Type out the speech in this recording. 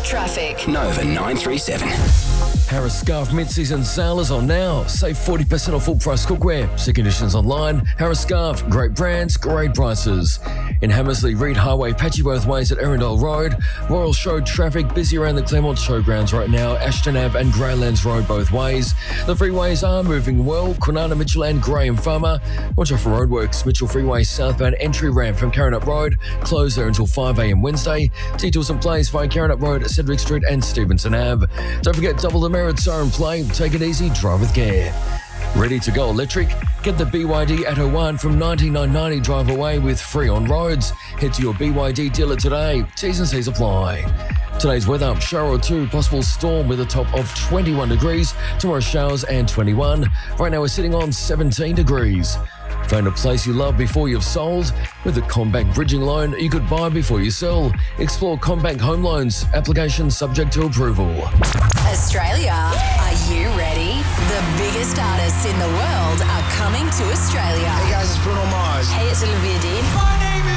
Traffic. Nova 937. Harris Scarf mid-season sale is on now. Save 40% off full price cookware. See conditions online. Harris Scarf, great brands, great prices. In Hammersley, Reed Highway, patchy both ways at Erindale Road. Royal Show traffic busy around the Claremont Showgrounds right now. Ashton Ave and Greylands Road both ways. The freeways are moving well. Kwinana, Mitchell and Graham Farmer. Watch out for roadworks. Mitchell Freeway southbound entry ramp from Karrinyup Road. Closed there until 5 a.m. Wednesday. Detours in place via Karrinyup Road, Cedric Street and Stevenson Ave. Don't forget double the merits are in play. Take it easy, drive with care. Ready to go electric? Get the BYD Atto 1 from $99.90 drive away with free on roads. Head to your BYD dealer today. T's and C's apply. Today's weather, shower or two, possible storm with a top of 21 degrees. Tomorrow showers and 21. Right now we're sitting on 17 degrees. Find a place you love before you've sold. With a CommBank bridging loan you could buy before you sell. Explore CommBank home loans. Application subject to approval. Australia, are you ready? The biggest artists in the world are coming to Australia. Hey guys, it's Bruno Mars. Hey, it's Olivia Dean.